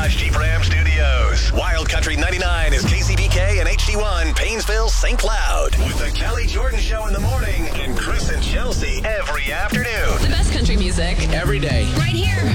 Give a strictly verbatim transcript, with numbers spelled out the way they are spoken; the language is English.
Garage Jeep Ram Studios. Wild Country ninety-nine is K C B K and H D one, Paynesville, Saint Cloud. With the Kelly Jordan Show in the morning and Chris and Chelsea every afternoon. The best country music. Every day. Right here.